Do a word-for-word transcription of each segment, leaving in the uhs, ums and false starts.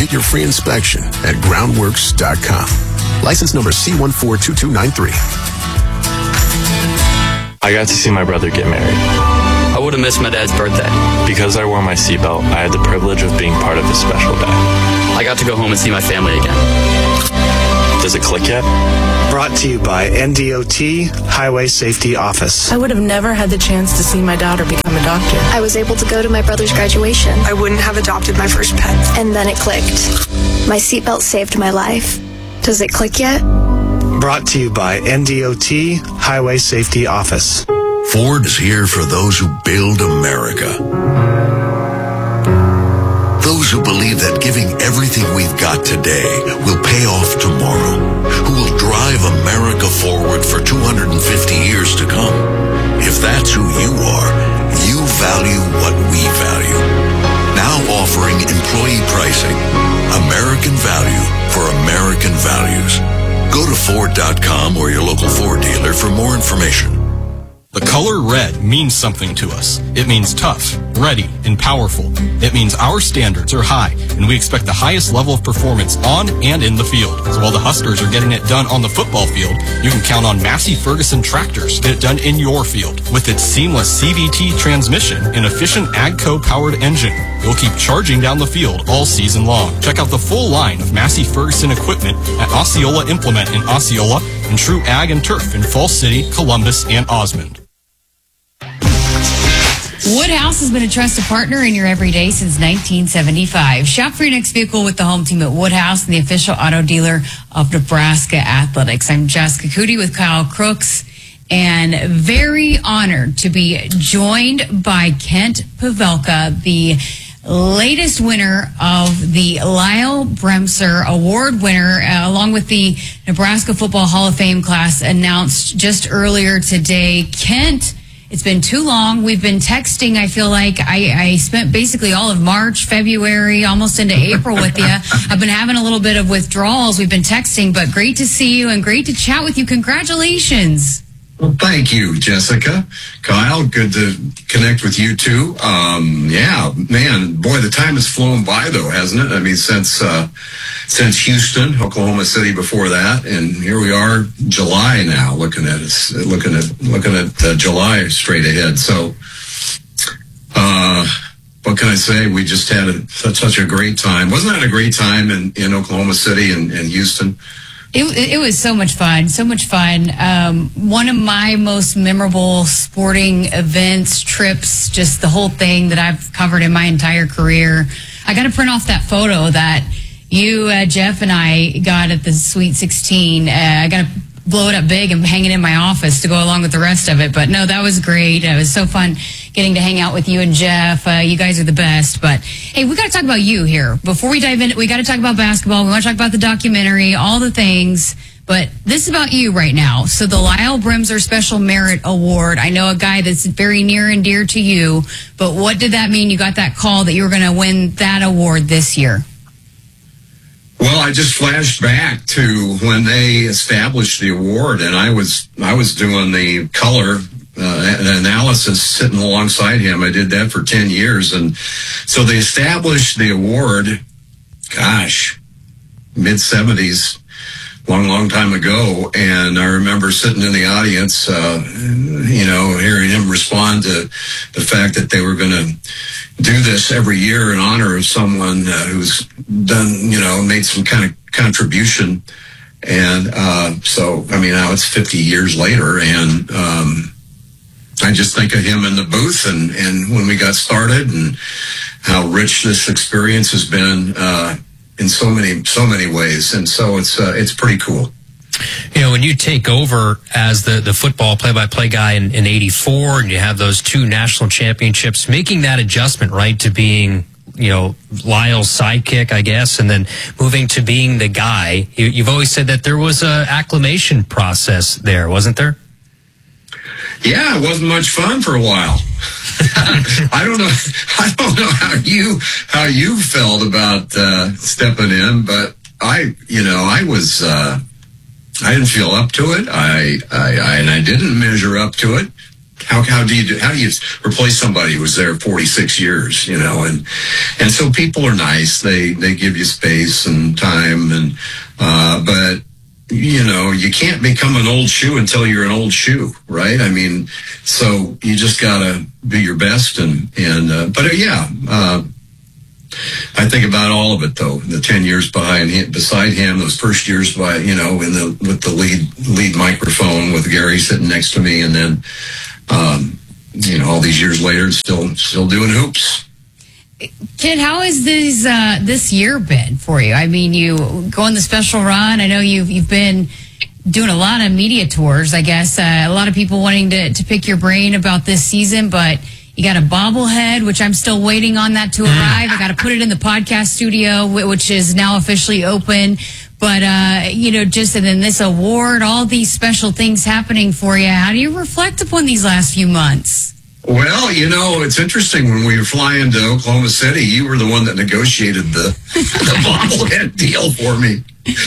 Get your free inspection at groundworks dot com. License number C one four two two nine three. I got to see my brother get married. I would have missed my dad's birthday. Because I wore my seatbelt, I had the privilege of being part of his special day. I got to go home and see my family again. Does it click yet? Brought to you by N D O T Highway Safety Office. I would have never had the chance to see my daughter become a doctor. I was able to go to my brother's graduation. I wouldn't have adopted my first pet. And then it clicked. My seatbelt saved my life. Does it click yet? Brought to you by N D O T Highway Safety Office. Ford is here for those who build America. Those who believe that giving everything we've got today will pay off tomorrow. Who will drive America forward for two hundred fifty years to come. If that's who you are, you value what we value. Now offering employee pricing. American value for American values. Go to Ford dot com or your local Ford dealer for more information. The color red means something to us. It means tough, ready, and powerful. It means our standards are high, and we expect the highest level of performance on and in the field. So while the Huskers are getting it done on the football field, you can count on Massey Ferguson tractors to get it done in your field. With its seamless C V T transmission and efficient AGCO-powered engine, you'll keep charging down the field all season long. Check out the full line of Massey Ferguson equipment at Osceola Implement in Osceola and True Ag and Turf in Falls City, Columbus, and Osmond. Woodhouse has been a trusted partner in your everyday since nineteen seventy-five. Shop for your next vehicle with the home team at Woodhouse and the official auto dealer of Nebraska Athletics. I'm Jessica Cootie with Kyle Crooks, and very honored to be joined by Kent Pavelka, the latest winner of the Lyle Bremser Award winner, uh, along with the Nebraska Football Hall of Fame class announced just earlier today. Kent, it's been too long. We've been texting. I feel like I, I spent basically all of March, February, almost into April with you. I've been having a little bit of withdrawals. We've been texting, but great to see you and great to chat with you. Congratulations. Well, thank you, Jessica. Kyle, good to connect with you too. Um, yeah, man, boy, the time has flown by though, hasn't it? I mean, since, uh, since Houston, Oklahoma City before that, and here we are, July now, looking at us, looking at, looking at uh, July straight ahead. So, uh, what can I say? We just had a, such, such a great time. Wasn't that a great time in, in Oklahoma City and, and Houston? It, it was so much fun, so much fun. Um, one of my most memorable sporting events, trips, just the whole thing that I've covered in my entire career. I got to print off that photo that you, uh, Jeff, and I got at the Sweet sixteen. Uh, I got to blow it up big and hang it in my office to go along with the rest of it. But no, that was great. It was so fun getting to hang out with you and Jeff. Uh, you guys are the best. But hey, we got to talk about you here. Before we dive in, we got to talk about basketball. We want to talk about the documentary, all the things. But this is about you right now. So the Lyle Bremser Special Merit Award. I know a guy that's very near and dear to you. But what did that mean? You got that call that you were going to win that award this year. Well, I just flashed back to when they established the award, and I was I was doing the color uh, analysis sitting alongside him. I did that for ten years, and so they established the award, gosh, mid seventies, long, long time ago. And I remember sitting in the audience, uh, you know, hearing him respond to the fact that they were going to do this every year in honor of someone uh, who's done, you know, made some kind of contribution. And uh, so, I mean, now it's fifty years later, and um, I just think of him in the booth and, and when we got started and how rich this experience has been uh, in so many, so many ways. And so it's uh, it's pretty cool. You know, when you take over as the, the football play-by-play guy in, in eighty-four and you have those two national championships, making that adjustment, right, to being, you know, Lyle's sidekick, I guess, and then moving to being the guy, you, you've always said that there was a acclimation process there, wasn't there? Yeah, it wasn't much fun for a while. I don't know. I don't know how you how you felt about uh, stepping in, but I, you know, I was. Uh, I didn't feel up to it. I, I, I, and I didn't measure up to it. How how do you do, how do you replace somebody who was there forty-six years, you know? And and so people are nice. They they give you space and time, and uh, but you know you can't become an old shoe until you're an old shoe, right? I mean, so you just gotta do your best, and and uh, but uh, yeah. Uh, I think about all of it, though. The ten years behind him, beside him, those first years by, you know, in the with the lead lead microphone with Gary sitting next to me, and then, um, you know, all these years later, still still doing hoops. Kid, how has this uh, this year been for you? I mean, you go on the special run. I know you've you've been doing a lot of media tours. I guess uh, a lot of people wanting to to pick your brain about this season, but. You got a bobblehead, which I'm still waiting on that to arrive. I got to put it in the podcast studio, which is now officially open. But, uh, you know, just, and then this award, all these special things happening for you. How do you reflect upon these last few months? Well, you know, it's interesting. When we were flying to Oklahoma City, you were the one that negotiated the, the bobblehead deal for me.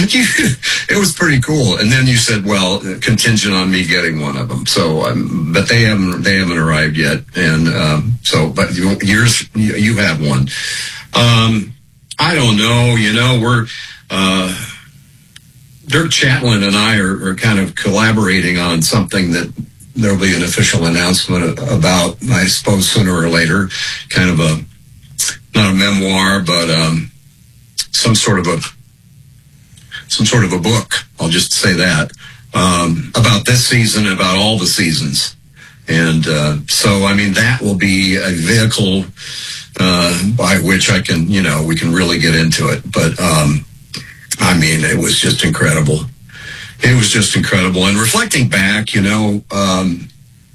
It was pretty cool. And then you said, well, contingent on me getting one of them. So, um, but they haven't, they haven't arrived yet. And, um, so, but yours, you have one. Um, I don't know, you know, we're, uh, Dirk Chatelain and I are, are kind of collaborating on something that there'll be an official announcement about, I suppose, sooner or later, kind of a, not a memoir, but, um, some sort of a, some sort of a book, I'll just say that, um, about this season, about all the seasons. And uh, so, I mean, that will be a vehicle uh, by which I can, you know, we can really get into it. But, um, I mean, it was just incredible. It was just incredible. And reflecting back, you know, um,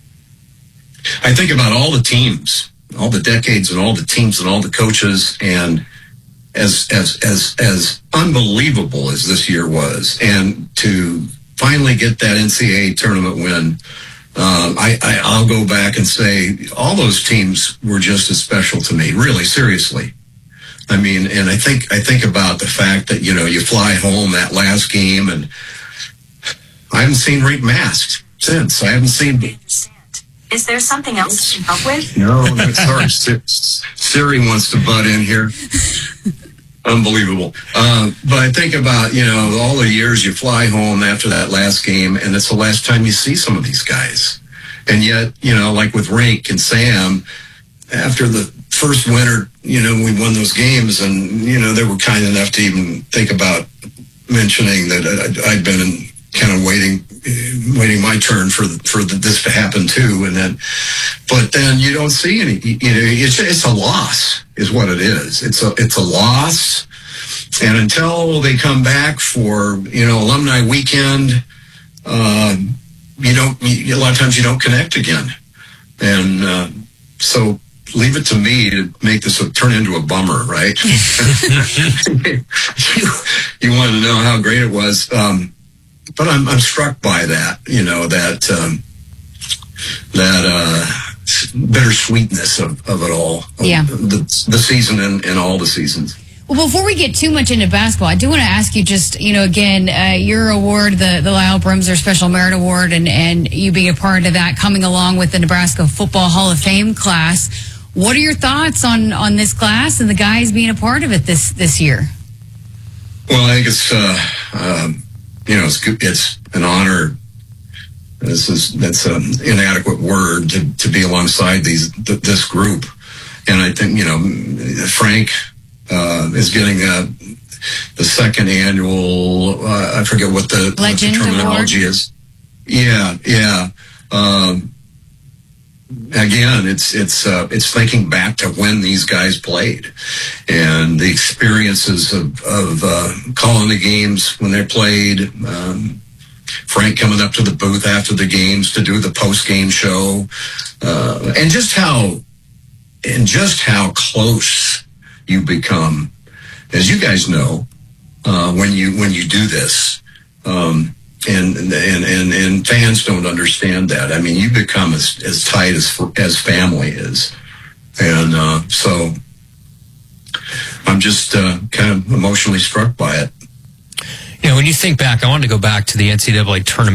I think about all the teams, all the decades and all the teams and all the coaches, and as as as as unbelievable as this year was, and to finally get that N C double A tournament win, um, I, I I'll go back and say all those teams were just as special to me. Really, seriously. I mean, and I think I think about the fact that, you know, you fly home that last game, and I haven't seen Rick masked since. I haven't seen. Is there something else you can help with? No, that's hard. Siri wants to butt in here. Unbelievable. Uh, but I think about, you know, all the years you fly home after that last game, and it's the last time you see some of these guys. And yet, you know, like with Rink and Sam, after the first winter, you know, we won those games, and, you know, they were kind enough to even think about mentioning that I'd been in, kind of waiting, waiting my turn for for this to happen too. And then, but then you don't see any. You know, it's it's a loss, is what it is. It's a it's a loss, and until they come back for, you know, alumni weekend, uh, you don't. You, a lot of times you don't connect again, and uh, so. Leave it to me to make this a, turn into a bummer, right? you, you want to know how great it was. Um, but I'm, I'm struck by that, you know, that, um, that, uh, bittersweetness of, of it all. Yeah. The, the season and, and all the seasons. Well, before we get too much into basketball, I do want to ask you just, you know, again, uh, your award, the, the Lyle Bremser Special Merit Award, and, and you being a part of that, coming along with the Nebraska Football Hall of Fame class. What are your thoughts on, on this class and the guys being a part of it this, this year? Well, I think it's, uh, um, you know, it's, it's an honor. This is, that's an inadequate word to, to be alongside these, th- this group. And I think, you know, Frank, uh, is getting, uh, the second annual, uh, I forget what the, what the terminology is. Yeah. Yeah. Um, Again, it's it's uh, it's thinking back to when these guys played, and the experiences of of uh, calling the games when they played. Um, Frank coming up to the booth after the games to do the post game show, uh, and just how and just how close you become, as you guys know, uh, when you when you do this. Um, And, and and and fans don't understand that. I mean, you become as as tight as as family is, and uh, so I'm just uh, kind of emotionally struck by it. You know, when you think back, I wanted to go back to the N C double A tournament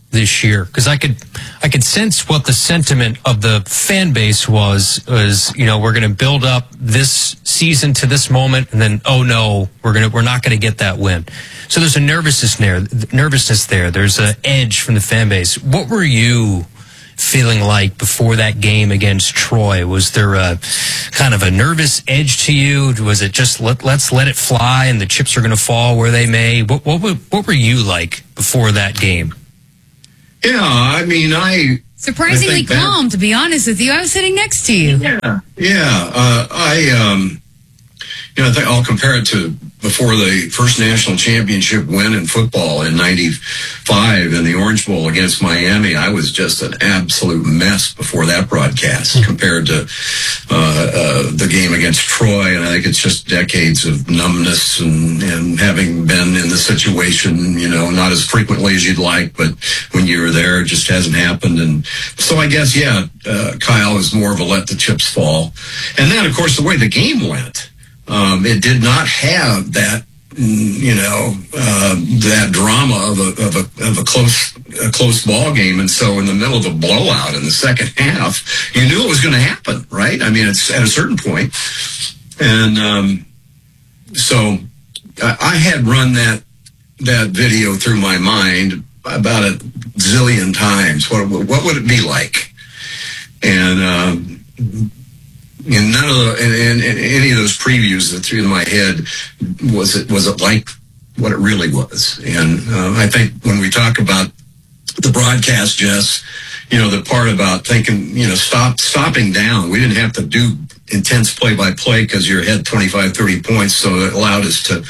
this year? Because I could, I could sense what the sentiment of the fan base was. Was you know we're going to build up this season to this moment, and then oh no, we're gonna we're not going to get that win. So there's a nervousness there. Nervousness there. There's an edge from the fan base. What were you feeling like before that game against Troy? Was there a kind of a nervous edge to you? Was it just let, let's let it fly and the chips are going to fall where they may? What, what what were you like before that game? Yeah, I mean, I surprisingly I calm. That, to be honest with you, I was sitting next to you. Yeah, yeah. Uh, I um, you know, I think I'll compare it to before the first national championship win in football in ninety-five in the Orange Bowl against Miami. I was just an absolute mess before that broadcast mm-hmm. compared to uh, uh, the game against Troy. And I think it's just decades of numbness and, and having been in the situation, you know, not as frequently as you'd like, but when you were there, it just hasn't happened. And so I guess, yeah, uh, Kyle is more of a let the chips fall. And then, of course, the way the game went, Um, it did not have that, you know, uh, that drama of a of a of a close a close ball game, and so in the middle of a blowout in the second half, you knew it was going to happen, right? I mean, it's at a certain point, and um, so I, I had run that that video through my mind about a zillion times. What what would it be like? And um, And none of the, and, and, and any of those previews that threw in my head was it was it like what it really was. And uh, I think when we talk about the broadcast, Jess, you know, the part about thinking, you know, stop stopping down. We didn't have to do intense play by play because you had twenty-five, thirty points, so it allowed us to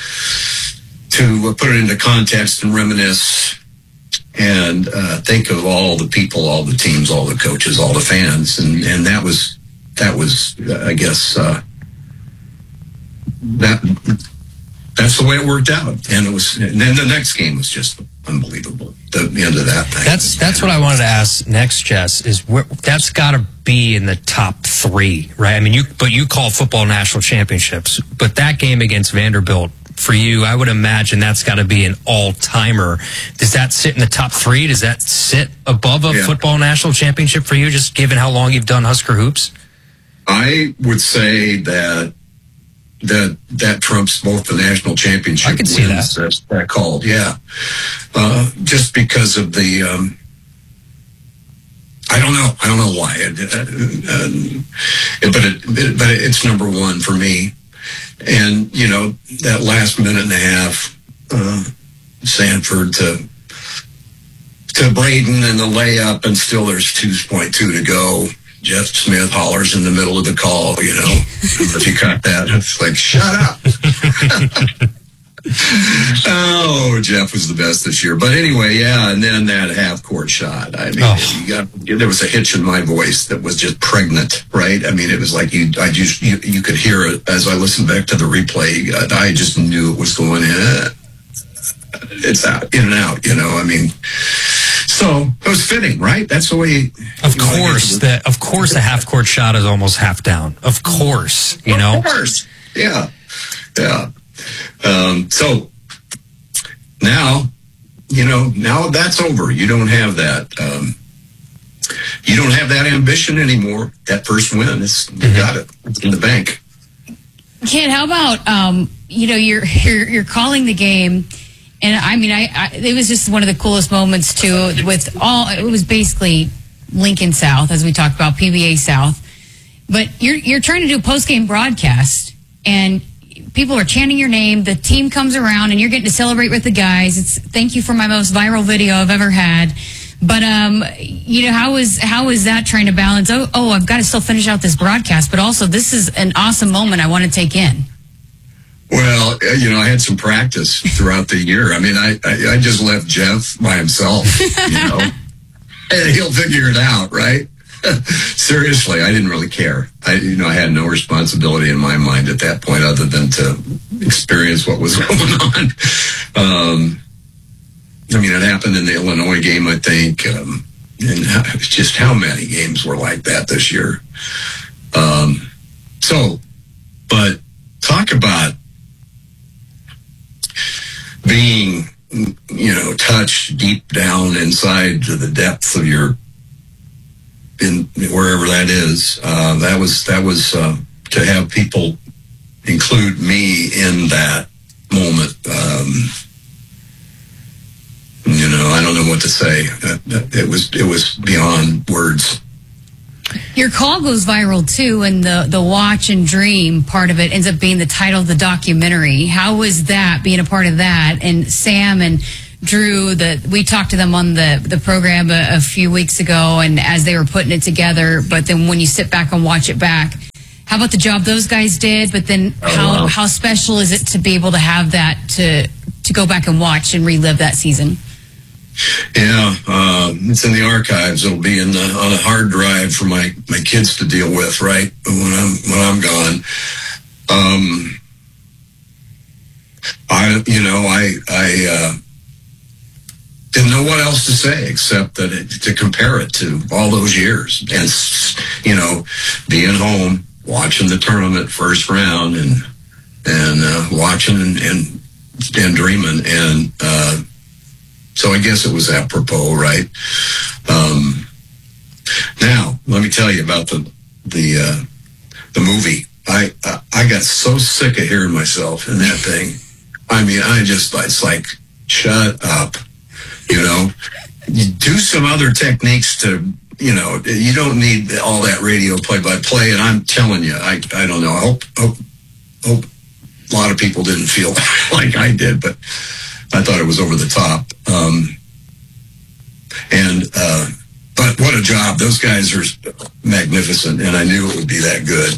to put it into context and reminisce and uh, think of all the people, all the teams, all the coaches, all the fans, and and that was. That was, uh, I guess, uh, that that's the way it worked out. And it was, and then the next game was just unbelievable. The, the end of that thing. That's that's what I wanted to ask next, Jess. Is where, that's got to be in the top three, right? I mean, you but you call football national championships, but that game against Vanderbilt for you, I would imagine that's got to be an all-timer. Does that sit in the top three? Does that sit above a yeah. football national championship for you? Just given how long you've done Husker hoops. I would say that that that trumps both the national championship I can see wins that. That's that called, yeah. Uh, just because of the, um, I don't know, I don't know why, it, uh, uh, but it, it, but it's number one for me. And you know that last minute and a half, uh, Sanford to to Braden and the layup, and still there's two point two to go. Jeff Smith hollers in the middle of the call, you know, if you cut that, it's like, shut up. Oh, Jeff was the best this year. But anyway, yeah, and then that half-court shot. I mean, oh. you got, there was a hitch in my voice that was just pregnant, right? I mean, it was like you I just, you, you could hear it as I listened back to the replay. I just knew it was going in. It's out, in and out, you know, I mean... So it was fitting, right? That's the way. Of course, that of course the half court shot is almost half down. Of course, you know. Of course, yeah, yeah. Um, so now, you know, now that's over. You don't have that. Um, you don't have that ambition anymore. That first win, it's, you mm-hmm. got it. It's in the bank. Kid, how about um, you know, you're you're you're calling the game. And I mean, I, I it was just one of the coolest moments too. With all, it was basically Lincoln South, as we talked about P B A South. But you're you're trying to do a post game broadcast, and people are chanting your name. The team comes around, and you're getting to celebrate with the guys. It's thank you for my most viral video I've ever had. But um, you know, how is how is that trying to balance? Oh, oh, I've got to still finish out this broadcast, but also this is an awesome moment I want to take in. Well, you know, I had some practice throughout the year. I mean, I, I, I just left Jeff by himself, you know, and he'll figure it out, right? Seriously, I didn't really care. I, you know, I had no responsibility in my mind at that point other than to experience what was going on. Um, I mean, it happened in the Illinois game, I think, um, and how, just how many games were like that this year. Um, so, but talk about being, you know, touched deep down inside to the depths of your, in wherever that is. Uh, that was, that was, uh, to have people include me in that moment. Um, you know, I don't know what to say. It was, it was beyond words. Your call goes viral too, and the, the watch and dream part of it ends up being the title of the documentary. How was that, being a part of that? And Sam and Drew, the, we talked to them on the, the program a, a few weeks ago, and as they were putting it together, but then when you sit back and watch it back, how about the job those guys did? But then oh, how, wow. how special is it to be able to have that, to, to go back and watch and relive that season? Yeah, uh, it's in the archives. It'll be in the, on a hard drive for my, my kids to deal with, right, when I'm when I'm gone. Um, I, you know, I I uh, didn't know what else to say except that it, to compare it to all those years, and you know, being home, watching the tournament first round, and and uh, watching and, and and dreaming, and. Uh, So I guess it was apropos, right? Um, now, let me tell you about the the uh, the movie. I, I I got so sick of hearing myself in that thing. I mean, I just, it's like, shut up, you know? You do some other techniques to, you know, you don't need all that radio play-by-play, and I'm telling you, I I don't know. I hope, hope, hope a lot of people didn't feel like I did, but I thought it was over the top. Um, and, uh, but what a job. Those guys are magnificent, and I knew it would be that good.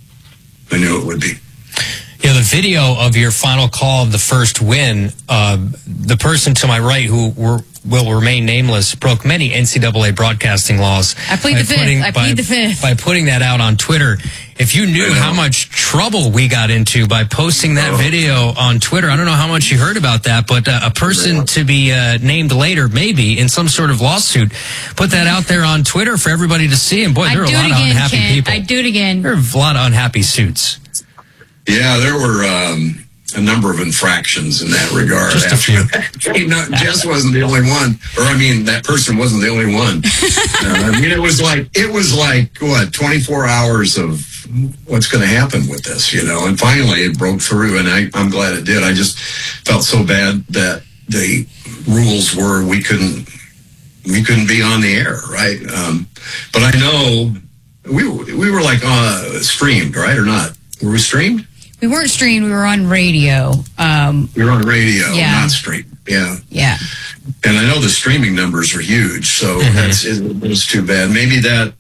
I knew it would be. Yeah, the video of your final call of the first win, uh, the person to my right who were, will remain nameless broke many N C double A broadcasting laws. I plead the fifth. Putting, I by, plead the fifth. By putting that out on Twitter. If you knew how much trouble we got into by posting that oh. video on Twitter, I don't know how much you heard about that, but uh, a person yeah. to be uh, named later, maybe, in some sort of lawsuit, put that out there on Twitter for everybody to see. And boy, there are a lot again, of unhappy Kent. people. I'd do it again. There are a lot of unhappy suits. Yeah, there were um, a number of infractions in that regard. Just after a few. That. No, Jess wasn't the only one, or I mean, that person wasn't the only one. uh, I mean, it was like it was like what twenty-four hours of what's going to happen with this, you know. And finally, it broke through, and I, I'm glad it did. I just felt so bad that the rules were we couldn't we couldn't be on the air, right? Um, but I know we we were like uh, streamed, right, or not? Were we streamed? We weren't streamed. We were on radio. Um, we were on radio, yeah. not streamed. Yeah. Yeah. And I know the streaming numbers are huge, so mm-hmm. that's it, it was too bad. Maybe that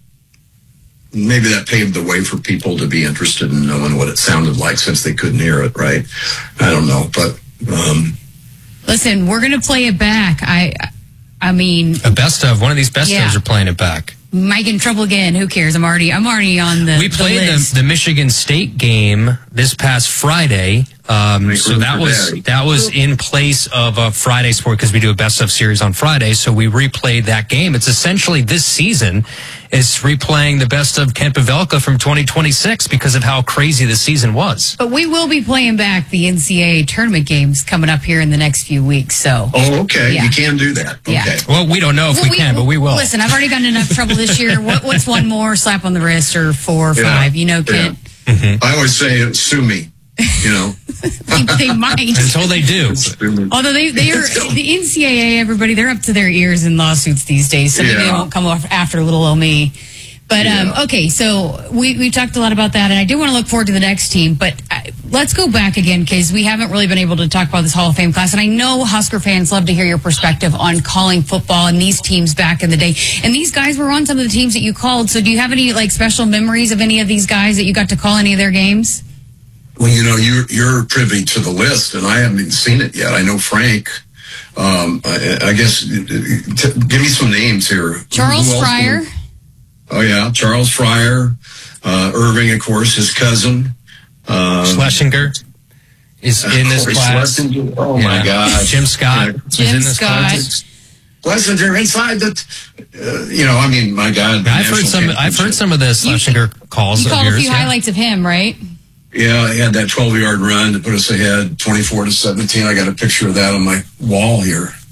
maybe that paved the way for people to be interested in knowing what it sounded like since they couldn't hear it, right? I don't know, but um, listen, we're going to play it back. I I mean, a best of one of these best yeah. ofs are playing it back. Might get in trouble again. Who cares? I'm already I'm already on the We played the, the, the Michigan State game this past Friday. Um, so that was that was in place of a Friday sport because we do a best of series on Friday. So we replayed that game. It's essentially this season is replaying the best of Kent Pavelka from twenty twenty-six because of how crazy the season was. But we will be playing back the N C double A tournament games coming up here in the next few weeks. So oh, okay, yeah. you can do that. Okay. Yeah. Well, we don't know if well, we, we can, but we will. Listen, I've already gotten enough trouble this year. What, what's one more slap on the wrist or four or yeah. five? You know, Kent. Yeah. Mm-hmm. I always say, sue me. You know, they, they might until they do. Although they they are the N C double A, everybody they're up to their ears in lawsuits these days, so maybe yeah. they won't come off after little old me. But yeah. um, okay, so we we talked a lot about that, and I do want to look forward to the next team. But I, let's go back again because we haven't really been able to talk about this Hall of Fame class, and I know Husker fans love to hear your perspective on calling football and these teams back in the day. And these guys were on some of the teams that you called. So do you have any like special memories of any of these guys that you got to call any of their games? Well, you know, you're you're privy to the list, and I haven't even seen it yet. I know Frank. Um, I, I guess t- give me some names here. Charles Fryer. Oh yeah, Charles Fryer, uh, Irving, of course, his cousin. Um, Schlesinger is in this oh, class. Schlesinger. Oh yeah. my God, Jim Scott Jim is in this Scott. class. Schlesinger inside that. Uh, you know, I mean, my God. I've heard some. I've heard some of the Schlesinger you, calls. You of called yours, a few yeah. highlights of him, right? Yeah, he had that twelve-yard run to put us ahead, twenty-four to seventeen. I got a picture of that on my wall here.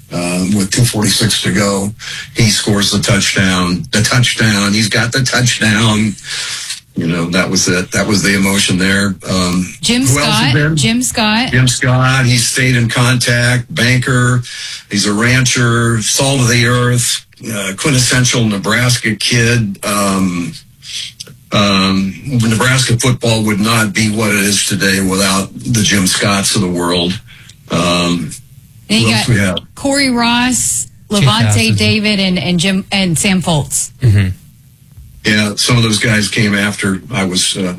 uh, with two forty-six to go. He scores the touchdown. The touchdown. He's got the touchdown. You know, that was it. That was the emotion there. Um, Jim who else has Scott. been? Jim Scott. Jim Scott. He's stayed in contact. Banker. He's a rancher. Salt of the earth. Uh, quintessential Nebraska kid. Um, um, Nebraska football would not be what it is today without the Jim Scotts of the world. Um, Then you who else we have? got Corey Ross, Levante David, and, and Jim and Sam Foltz. Mm-hmm. Yeah, some of those guys came after I was uh,